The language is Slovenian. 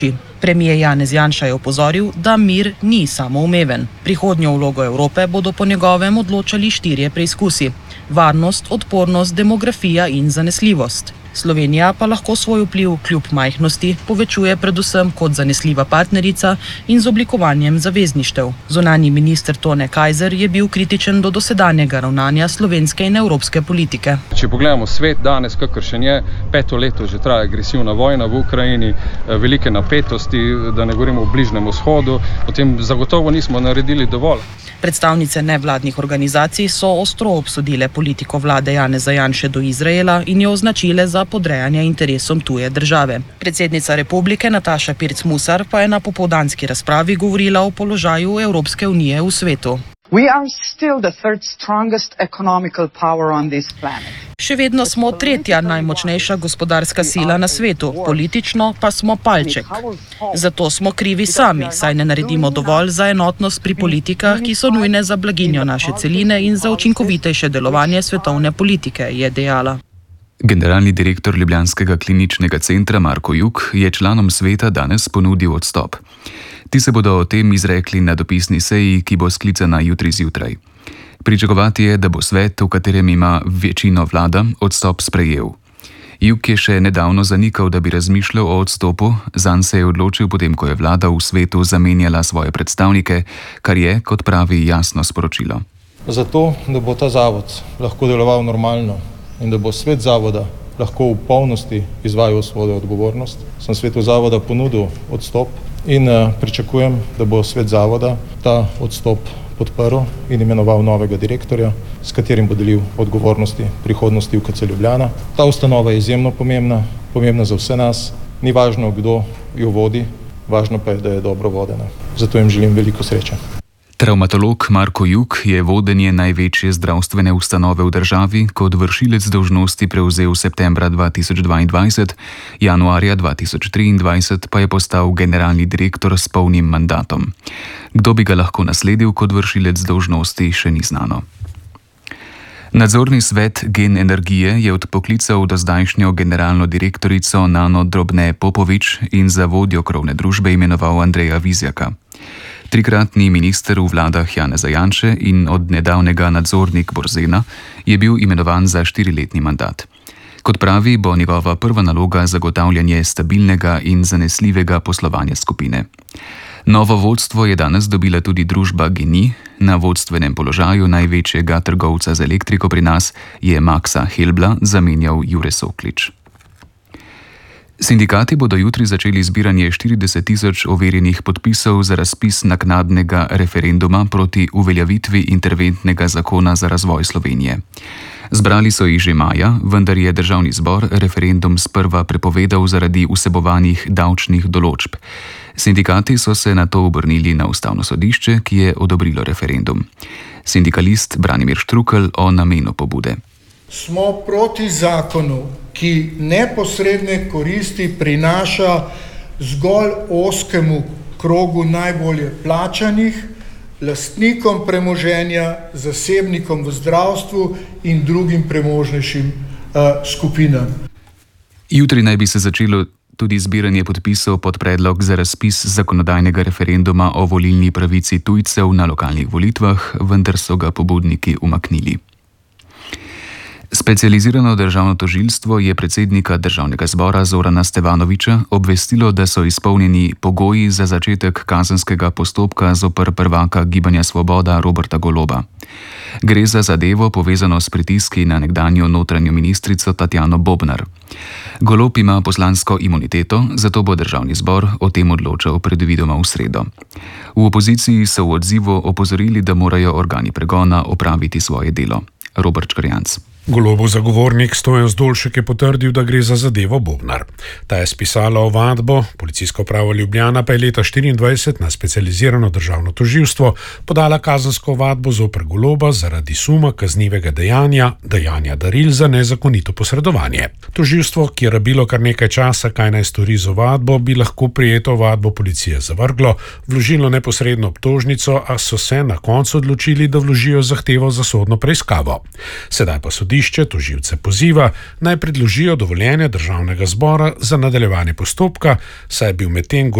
Premijer Janez Janša je opozoril, da mir ni samoumeven. Prihodnjo vlogo Evrope bodo po njegovem odločali 4 preizkusi: varnost, odpornost, demografija in zanesljivost. Slovenija pa lahko svoj vpliv kljub majhnosti povečuje predvsem kot zanesljiva partnerica in z oblikovanjem zavezništev. Zunanji minister Tone Kajzer je bil kritičen do dosedanjega ravnanja slovenske in evropske politike. Če pogledamo svet danes, kakršen je, 5. leto že traja agresivna vojna v Ukrajini, velike napetosti, da ne govorimo o Bližnjem vzhodu, potem zagotovo nismo naredili dovolj. Predstavnice nevladnih organizacij so ostro obsodile politiko vlade Janeza Janše do Izraela in jo označile za podrejanje interesom tuje države. Predsednica republike Nataša Pirc Musar pa je na popoldanski razpravi govorila o položaju Evropske unije v svetu. Še vedno smo 3. najmočnejša gospodarska sila na svetu, politično pa smo palček. Zato smo krivi sami, saj ne naredimo dovolj za enotnost pri politikah, ki so nujne za blaginjo naše celine in za učinkovitejše delovanje svetovne politike, je dejala. Generalni direktor ljubljanskega kliničnega centra Marko Juk je članom sveta danes ponudil odstop. Ti se bodo o tem izrekli na dopisni seji, ki bo sklicana jutri zjutraj. Pričakovati je, da bo svet, v katerem ima večino vlada, odstop sprejel. Juk je še nedavno zanikal, da bi razmišljal o odstopu, zanj se je odločil potem, ko je vlada v svetu zamenjala svoje predstavnike, kar je, kot pravi, jasno sporočilo. Zato, da bo ta zavod lahko deloval normalno in da bo svet zavoda lahko v polnosti izvajal svojo odgovornost, sem svetu zavoda ponudil odstop in pričakujem, da bo svet zavoda ta odstop podprl in imenoval novega direktorja, s katerim bo delil odgovornosti prihodnosti UKC Ljubljana. Ta ustanova je izjemno pomembna za vse nas. Ni važno, kdo jo vodi, važno pa je, da je dobro vodena. Zato jim želim veliko sreče. Travmatolog Marko Juk je vodenje največje zdravstvene ustanove v državi kot vršilec dolžnosti prevzel septembra 2022, januarja 2023 pa je postal generalni direktor s polnim mandatom. Kdo bi ga lahko nasledil kot vršilec dolžnosti, še ni znano. Nadzorni svet Gen Energije je odpoklical dozdajšnjo generalno direktorico Nano Drobne Popovič in za vodjo krovne družbe imenoval Andreja Vizjaka. 3-kratni minister v vladah Janeza Janše in od nedavnega nadzornik Borzena je bil imenovan za 4-letni mandat. Kot pravi, bo njegova prva naloga zagotavljanje stabilnega in zanesljivega poslovanja skupine. Novo vodstvo je danes dobila tudi družba GEN-I, na vodstvenem položaju največjega trgovca z elektriko pri nas je Maxa Helbla zamenjal Jure Soklič. Sindikati bodo jutri začeli zbiranje 40.000 overjenih podpisov za razpis naknadnega referenduma proti uveljavitvi interventnega zakona za razvoj Slovenije. Zbrali so jih že maja, vendar je državni zbor referendum sprva prepovedal zaradi vsebovanih davčnih določb. Sindikati so se nato obrnili na ustavno sodišče, ki je odobrilo referendum. Sindikalist Branimir Štrukelj o namenu pobude. Smo proti zakonu, ki neposredne koristi prinaša zgolj ozkemu krogu najbolje plačanih, lastnikom premoženja, zasebnikom v zdravstvu in drugim premožnejšim skupinam. Jutri naj bi se začelo tudi zbiranje podpisov pod predlog za razpis zakonodajnega referenduma o volilni pravici tujcev na lokalnih volitvah, vendar so ga pobudniki umaknili. Specializirano državno tožilstvo je predsednika državnega zbora Zorana Stevanoviča obvestilo, da so izpolnjeni pogoji za začetek kazenskega postopka zoper prvaka Gibanja Svoboda Roberta Goloba. Gre za zadevo povezano s pritiski na nekdanjo notranjo ministrico Tatjano Bobnar. Golob ima poslansko imuniteto, zato bo državni zbor o tem odločal predvidoma v sredo. V opoziciji so v odzivu opozorili, da morajo organi pregona opraviti svoje delo. Robert Škrjanc. Golobov zagovornik Stojan Zdolšek je potrdil, da gre za zadevo Bobnar. Ta je spisala ovadbo, policijska uprava Ljubljana pa je leta 2024 na specializirano državno tožilstvo podala kazensko ovadbo zoper Goloba zaradi suma kaznivega dejanja daril za nezakonito posredovanje. Tožilstvo, ki je rabilo kar nekaj časa, kaj naj stori z ovadbo, bi lahko prijeto ovadbo policije zavrglo, vložilo neposredno obtožnico, a so se na koncu odločili, da vložijo zahtevo za sodno preiskavo. Sedaj pa sodišče sodišče tožilce poziva, naj predložijo dovoljenje državnega zbora za nadaljevanje postopka, saj je bil medtem